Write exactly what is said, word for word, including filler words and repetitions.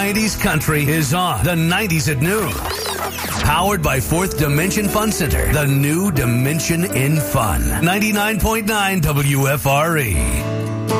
nineties country is on the nineties at noon. Powered by Fourth Dimension Fun Center, the new dimension in fun. ninety-nine point nine W F R E.